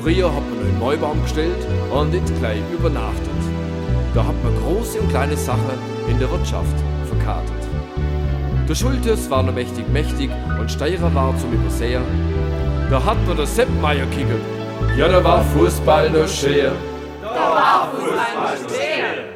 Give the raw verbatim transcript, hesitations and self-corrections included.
Früher hat man einen Neubaum gestellt und nicht gleich übernachtet. Da hat man große und kleine Sachen in der Wirtschaft verkartet. Der Schultes war noch mächtig mächtig und Steirer war zum Überseher. Da hat man der Sepp Meier kickert. Ja, da war Fußball noch schwer. Da war Fußball noch schwer.